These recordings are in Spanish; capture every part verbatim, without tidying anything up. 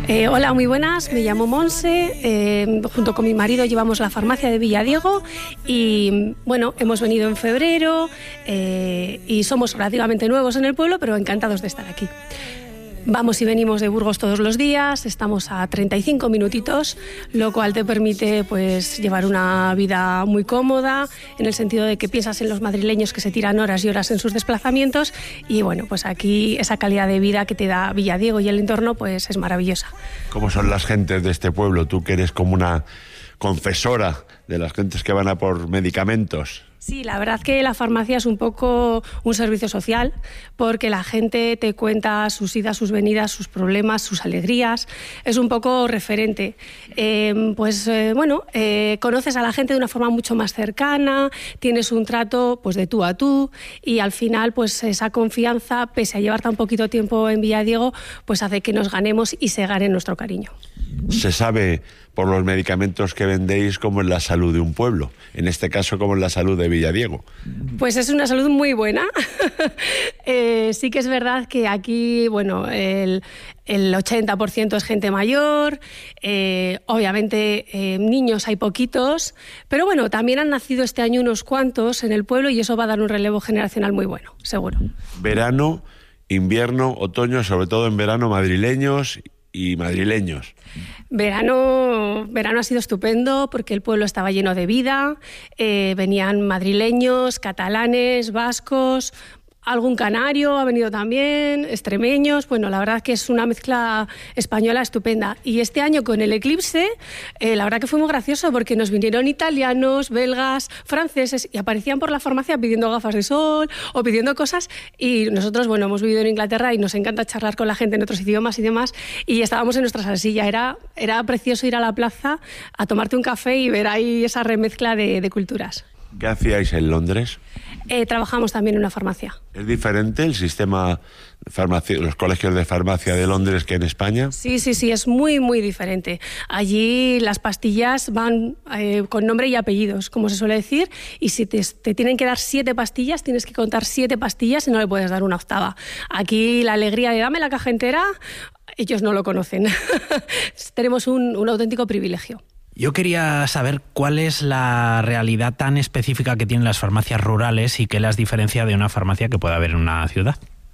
Eh, hola, muy buenas, me llamo Monse, eh, junto con mi marido llevamos la farmacia de Villadiego y bueno, hemos venido en febrero eh, y somos relativamente nuevos en el pueblo, pero encantados de estar aquí. Vamos y venimos de Burgos todos los días, estamos a treinta y cinco minutitos, lo cual te permite pues llevar una vida muy cómoda, en el sentido de que piensas en los madrileños que se tiran horas y horas en sus desplazamientos y bueno, pues aquí esa calidad de vida que te da Villadiego y el entorno pues es maravillosa. ¿Cómo son las gentes de este pueblo? Tú que eres como una confesora de las gentes que van a por medicamentos. Sí, la verdad que la farmacia es un poco un servicio social porque la gente te cuenta sus idas, sus venidas, sus problemas, sus alegrías. Es un poco referente. Eh, pues eh, bueno, eh, conoces a la gente de una forma mucho más cercana, tienes un trato pues de tú a tú y al final pues esa confianza, pese a llevar tan poquito tiempo en Villadiego, pues hace que nos ganemos y se gane nuestro cariño. Se sabe por los medicamentos que vendéis cómo es la salud de un pueblo, en este caso cómo es la salud de Villadiego. Pues es una salud muy buena. eh, sí que es verdad que aquí, bueno, el, el ochenta por ciento es gente mayor, eh, obviamente eh, niños hay poquitos, pero bueno, también han nacido este año unos cuantos en el pueblo y eso va a dar un relevo generacional muy bueno, seguro. Verano, invierno, otoño, sobre todo en verano madrileños y madrileños. Verano, verano ha sido estupendo porque el pueblo estaba lleno de vida, eh, venían madrileños, catalanes, vascos, algún canario ha venido también, extremeños, bueno, la verdad que es una mezcla española estupenda. Y este año con el eclipse, eh, la verdad que fue muy gracioso porque nos vinieron italianos, belgas, franceses y aparecían por la farmacia pidiendo gafas de sol o pidiendo cosas y nosotros, bueno, hemos vivido en Inglaterra y nos encanta charlar con la gente en otros idiomas y demás y estábamos en nuestra salsilla. Era, era precioso ir a la plaza a tomarte un café y ver ahí esa remezcla de, de culturas. ¿Qué hacíais en Londres? Eh, trabajamos también en una farmacia. ¿Es diferente el sistema farmacia, los colegios de farmacia de Londres que en España? Sí, sí, sí, es muy, muy diferente. Allí las pastillas van eh, con nombre y apellidos, como se suele decir, y si te, te tienen que dar siete pastillas, tienes que contar siete pastillas y no le puedes dar una octava. Aquí la alegría de dame la caja entera, ellos no lo conocen. Tenemos un, un auténtico privilegio. Yo quería saber cuál es la realidad tan específica que tienen las farmacias rurales y qué las diferencia de una farmacia que pueda haber en una ciudad.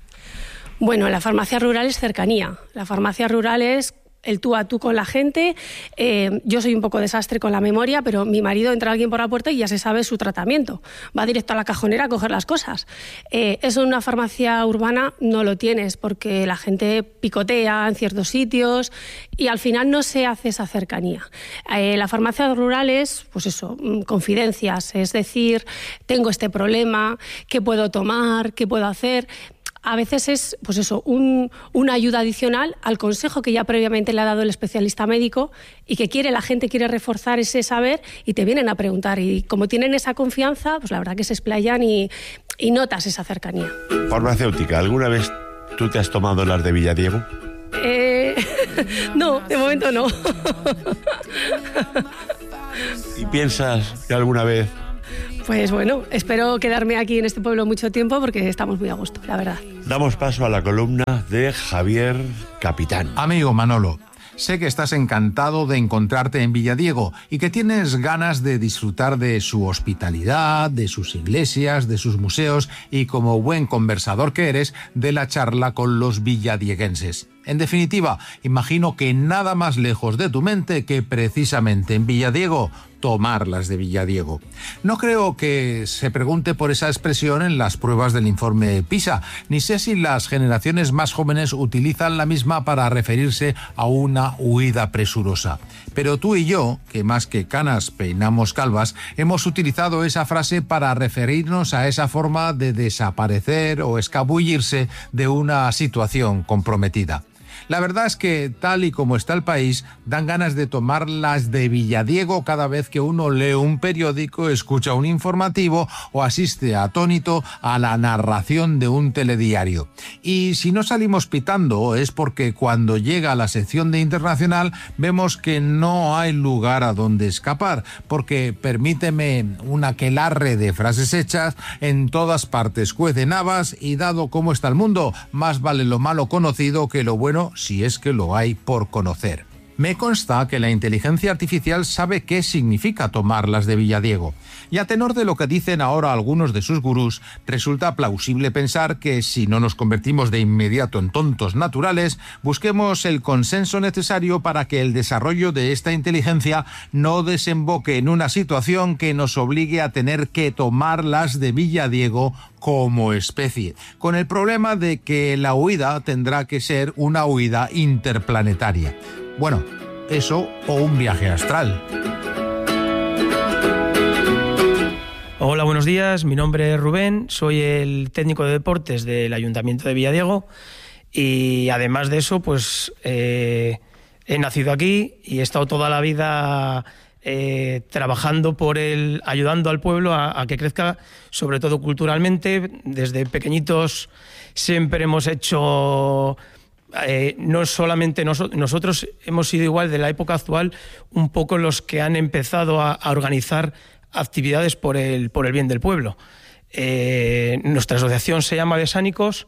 Bueno, la farmacia rural es cercanía. La farmacia rural es el tú a tú con la gente. Eh, yo soy un poco desastre con la memoria, pero mi marido entra alguien por la puerta y ya se sabe su tratamiento. Va directo a la cajonera a coger las cosas. Eh, eso en una farmacia urbana no lo tienes porque la gente picotea en ciertos sitios y al final no se hace esa cercanía. Eh, la farmacia rural es, pues eso, confidencias, es decir, tengo este problema, ¿qué puedo tomar? ¿Qué puedo hacer? A veces es, pues eso, un, una ayuda adicional al consejo que ya previamente le ha dado el especialista médico y que quiere, la gente quiere reforzar ese saber y te vienen a preguntar. Y como tienen esa confianza, pues la verdad que se explayan y, y notas esa cercanía. Farmacéutica, ¿alguna vez tú te has tomado las de Villadiego? Eh, no, de momento no. ¿Y piensas que alguna vez? Pues bueno, espero quedarme aquí en este pueblo mucho tiempo porque estamos muy a gusto, la verdad. Damos paso a la columna de Javier Capitán. Amigo Manolo, sé que estás encantado de encontrarte en Villadiego y que tienes ganas de disfrutar de su hospitalidad, de sus iglesias, de sus museos y, como buen conversador que eres, de la charla con los villadieguenses. En definitiva, imagino que nada más lejos de tu mente que precisamente en Villadiego tomar las de Villadiego. No creo que se pregunte por esa expresión en las pruebas del informe PISA, ni sé si las generaciones más jóvenes utilizan la misma para referirse a una huida presurosa. Pero tú y yo, que más que canas peinamos calvas, hemos utilizado esa frase para referirnos a esa forma de desaparecer o escabullirse de una situación comprometida. La verdad es que, tal y como está el país, dan ganas de tomar las de Villadiego cada vez que uno lee un periódico, escucha un informativo o asiste atónito a la narración de un telediario. Y si no salimos pitando es porque cuando llega la sección de internacional vemos que no hay lugar a donde escapar, porque, permíteme un aquelarre de frases hechas, en todas partes cuecen habas y dado cómo está el mundo, más vale lo malo conocido que lo bueno si es que lo hay por conocer. Me consta que la inteligencia artificial sabe qué significa tomarlas de Villadiego. Y a tenor de lo que dicen ahora algunos de sus gurús, resulta plausible pensar que si no nos convertimos de inmediato en tontos naturales, busquemos el consenso necesario para que el desarrollo de esta inteligencia no desemboque en una situación que nos obligue a tener que tomarlas de Villadiego como especie, con el problema de que la huida tendrá que ser una huida interplanetaria. Bueno, eso o un viaje astral. Hola, buenos días. Mi nombre es Rubén, soy el técnico de deportes del Ayuntamiento de Villadiego y además de eso, pues eh, he nacido aquí y he estado toda la vida eh, trabajando por el, ayudando al pueblo a, a que crezca, sobre todo culturalmente. Desde pequeñitos siempre hemos hecho... Eh, no solamente nos, nosotros hemos sido igual de la época actual un poco los que han empezado a, a organizar actividades por el, por el bien del pueblo. Eh, nuestra asociación se llama Besánicos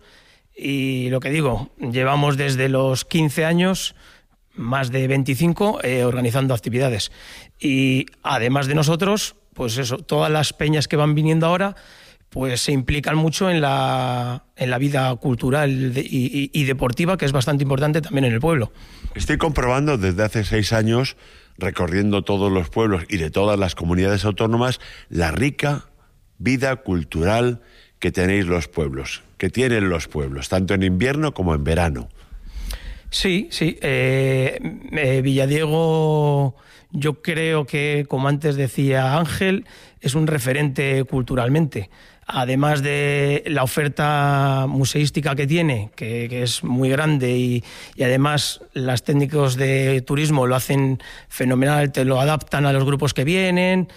y lo que digo, llevamos desde los quince años, más de veinticinco, eh, organizando actividades. Y además de nosotros, pues eso, todas las peñas que van viniendo ahora pues se implican mucho en la, en la vida cultural y, y, y deportiva, que es bastante importante también en el pueblo. Estoy comprobando desde hace seis años, recorriendo todos los pueblos y de todas las comunidades autónomas, la rica vida cultural que tenéis los pueblos, que tienen los pueblos, tanto en invierno como en verano. Sí, sí. Eh, eh, Villadiego, yo creo que, como antes decía Ángel, es un referente culturalmente. Además de la oferta museística que tiene, que, que es muy grande y, y además los técnicos de turismo lo hacen fenomenal, te lo adaptan a los grupos que vienen,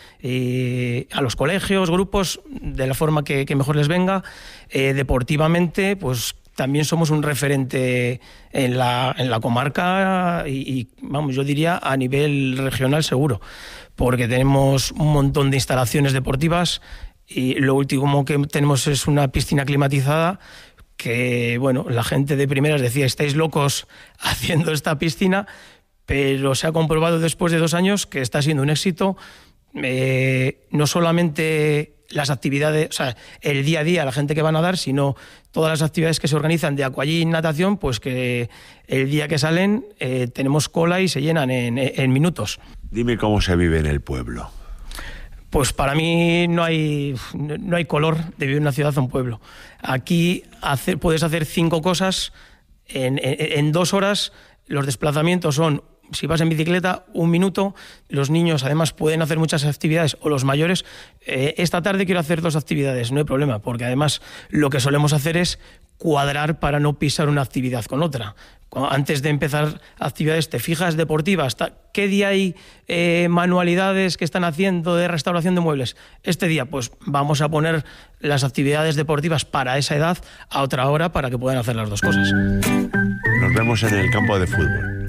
y a los colegios, grupos, de la forma que, que mejor les venga. Eh, deportivamente, pues también somos un referente en la, en la comarca y, y, vamos, yo diría a nivel regional seguro, porque tenemos un montón de instalaciones deportivas. Y lo último que tenemos es una piscina climatizada que, bueno, la gente de primeras decía, estáis locos haciendo esta piscina, pero se ha comprobado después de dos años que está siendo un éxito. Eh, no solamente las actividades, o sea, el día a día, la gente que va a nadar, sino todas las actividades que se organizan de aquagym, natación, pues que el día que salen eh, tenemos cola y se llenan en, en minutos. Dime cómo se vive en el pueblo. Pues para mí no hay, no hay color de vivir en una ciudad o un pueblo. Aquí hacer, puedes hacer cinco cosas en, en, en dos horas. Los desplazamientos son, si vas en bicicleta, un minuto. Los niños además pueden hacer muchas actividades, o los mayores. Eh, esta tarde quiero hacer dos actividades, no hay problema, porque además lo que solemos hacer es cuadrar para no pisar una actividad con otra. Antes de empezar actividades te fijas deportivas, ¿qué día hay eh, manualidades que están haciendo de restauración de muebles? Este día pues vamos a poner las actividades deportivas para esa edad a otra hora para que puedan hacer las dos cosas. Nos vemos en el campo de fútbol.